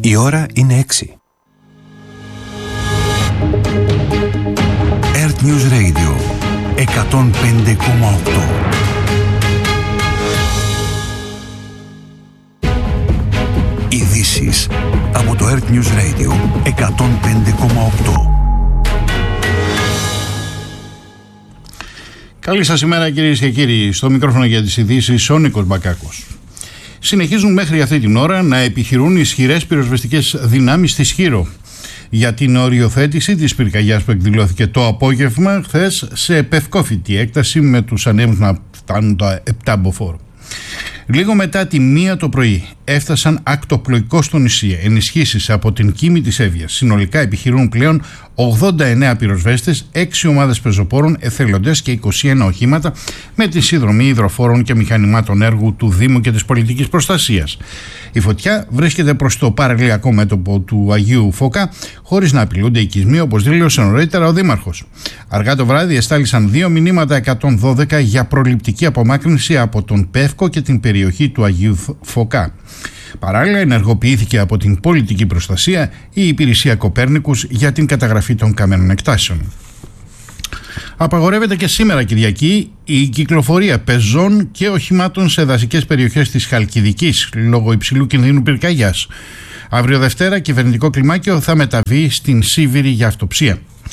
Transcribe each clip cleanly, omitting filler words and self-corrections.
Η ώρα είναι 6. Earth News Radio 105,8. Ειδήσεις από το Earth News Radio 105,8. Καλή σας ημέρα κυρίες και κύριοι. Στο μικρόφωνο για τις ειδήσεις ο Νίκος Μπακάκος. Συνεχίζουν μέχρι αυτή την ώρα να επιχειρούν ισχυρές πυροσβεστικές δυνάμεις στη Σχύρο για την οριοθέτηση της πυρκαγιάς που εκδηλώθηκε το απόγευμα χθες σε επευκόφητη έκταση, με τους ανέμους να φτάνουν τα 7 μποφόρ. Λίγο μετά τη 1 το πρωί έφτασαν ακτοπλοϊκώς στο νησί ενισχύσεις από την Κίμη της Εύβοιας. Συνολικά επιχειρούν πλέον 89 πυροσβέστες, 6 ομάδες πεζοπόρων, εθελοντές και 21 οχήματα με τη συνδρομή υδροφόρων και μηχανημάτων έργου του Δήμου και της Πολιτικής Προστασίας. Η φωτιά βρίσκεται προς το παραλιακό μέτωπο του Αγίου Φωκά, χωρίς να απειλούνται οικισμοί, όπως δήλωσε νωρίτερα ο Δήμαρχος. Αργά το βράδυ εστάλησαν 2 μηνύματα 112 για προληπτική απομάκρυνση από τον Πεύκο και την περιοχή του Αγίου Φωκά. Παράλληλα, ενεργοποιήθηκε από την Πολιτική Προστασία η Υπηρεσία Κοπέρνικους για την καταγραφή των καμένων εκτάσεων. Απαγορεύεται και σήμερα Κυριακή η κυκλοφορία πεζών και οχημάτων σε δασικές περιοχές της Χαλκιδικής λόγω υψηλού κινδύνου πυρκαγιάς. Αύριο Δευτέρα, κυβερνητικό κλιμάκιο θα μεταβεί στην Σίβηρη για αυτοψία.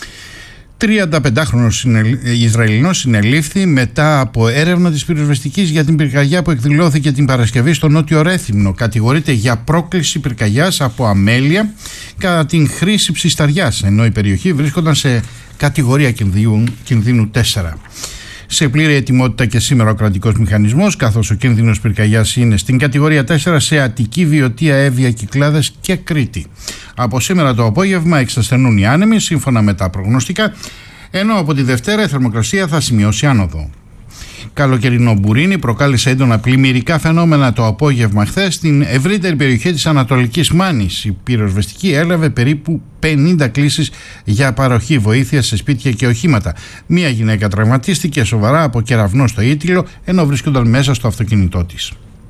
35χρονος Ισραηλινός συνελήφθη μετά από έρευνα της πυροσβεστικής για την πυρκαγιά που εκδηλώθηκε την Παρασκευή στο Νότιο Ρέθυμνο. Κατηγορείται για πρόκληση πυρκαγιάς από αμέλεια κατά την χρήση ψισταριάς, ενώ η περιοχή βρίσκονταν σε κατηγορία κινδύνου 4. Σε πλήρη ετοιμότητα και σήμερα ο κρατικός μηχανισμός, καθώς ο κίνδυνος πυρκαγιάς είναι στην κατηγορία 4 σε Αττική, Βιωτία, Εύβοια, Κυκλάδες και Κρήτη. Από σήμερα το απόγευμα εξασθενούν οι άνεμοι σύμφωνα με τα προγνωστικά, ενώ από τη Δευτέρα η θερμοκρασία θα σημειώσει άνοδο. Καλοκαιρινό μπουρίνι προκάλεσε έντονα πλημμυρικά φαινόμενα το απόγευμα χθες στην ευρύτερη περιοχή της Ανατολικής Μάνης. Η πυροσβεστική έλαβε περίπου 50 κλήσεις για παροχή βοήθειας σε σπίτια και οχήματα. Μία γυναίκα τραυματίστηκε σοβαρά από κεραυνό στο Ήτυλο, ενώ βρίσκονταν μέσα στο αυτοκίνητό της.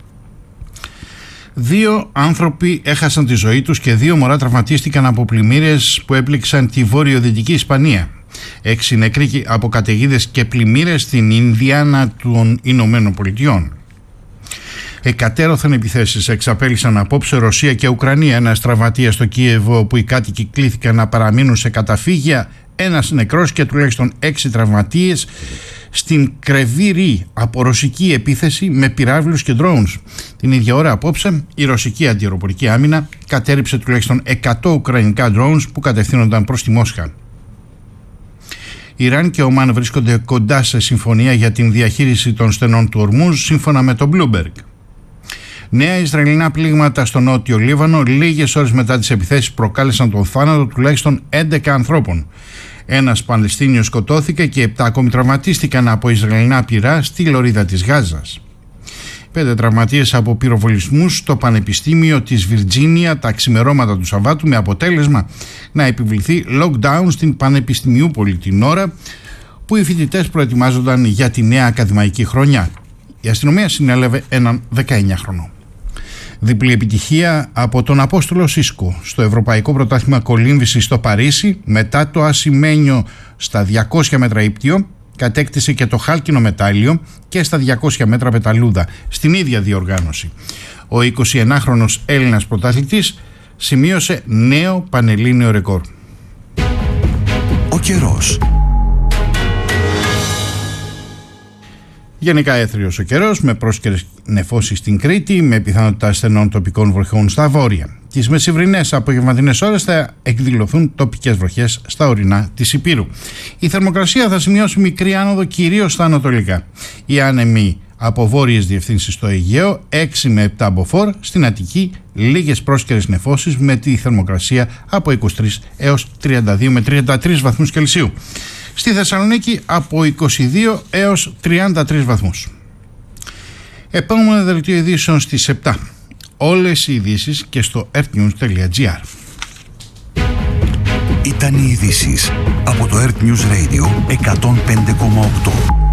2 άνθρωποι έχασαν τη ζωή τους και 2 μωρά τραυματίστηκαν από πλημμύρες που έπληξαν τη βορειοδυτική Ισπανία. 6 νεκροί από καταιγίδες και πλημμύρες στην Ινδιάνα των Ηνωμένων Πολιτειών. Εκατέρωθεν επιθέσεις εξαπέλυσαν απόψε Ρωσία και Ουκρανία. Ένας τραυματίας στο Κίεβο, όπου οι κάτοικοι κλήθηκαν να παραμείνουν σε καταφύγια. 1 νεκρός και τουλάχιστον 6 τραυματίες στην Κρεβίρη από ρωσική επίθεση με πυράβλους και drones. Την ίδια ώρα απόψε η ρωσική αντιαεροπορική άμυνα κατέρριψε τουλάχιστον 100 ουκρανικά drones που κατευθύνονταν προς τη Μόσχα. Ιράν και Ομάν βρίσκονται κοντά σε συμφωνία για την διαχείριση των στενών του Ορμούζ, σύμφωνα με τον Bloomberg. Νέα Ισραηλινά πλήγματα στο νότιο Λίβανο, λίγες ώρες μετά τις επιθέσεις προκάλεσαν τον θάνατο τουλάχιστον 11 ανθρώπων. Ένας Παλαιστίνιος σκοτώθηκε και 7 ακόμη τραυματίστηκαν από Ισραηλινά πυρά στη λωρίδα της Γάζας. 5 τραυματίες από πυροβολισμούς στο Πανεπιστήμιο της Βιρτζίνια τα ξημερώματα του Σαββάτου, με αποτέλεσμα να επιβληθεί lockdown στην Πανεπιστημιούπολη την ώρα που οι φοιτητές προετοιμάζονταν για τη νέα ακαδημαϊκή χρονιά. Η αστυνομία συνέλαβε έναν 19χρονο. Διπλή επιτυχία από τον Απόστολο Σίσκο στο Ευρωπαϊκό Πρωτάθλημα Κολύμβησης στο Παρίσι. Μετά το ασημένιο στα 200 μέτρα ύπτιο, κατέκτησε και το χάλκινο μετάλλιο και στα 200 μέτρα πεταλούδα στην ίδια διοργάνωση. Ο 21χρονος Έλληνας πρωταθλητής σημείωσε νέο πανελλήνιο ρεκόρ. Ο καιρός. Γενικά έθριος ο καιρός, με πρόσκαιρες νεφώσεις στην Κρήτη, με πιθανότητα ασθενών τοπικών βροχών στα βόρεια. Τις μεσημβρινές απογευματινές ώρες θα εκδηλωθούν τοπικές βροχές στα ορεινά της Ηπείρου. Η θερμοκρασία θα σημειώσει μικρή άνοδο κυρίως στα ανατολικά. Οι άνεμοι από βόρειες διευθύνσεις στο Αιγαίο, 6 με 7 μποφόρ, στην Αττική λίγες πρόσκαιρες νεφώσεις με τη θερμοκρασία από 23 έως 32 με 33 βαθμούς Κελσίου. Στη Θεσσαλονίκη από 22 έως 33 βαθμούς. Επόμενο δελτίο ειδήσεων στις 7. Όλες οι ειδήσεις και στο earthnews.gr. Ήταν οι ειδήσεις από το Earth News Radio 105,8.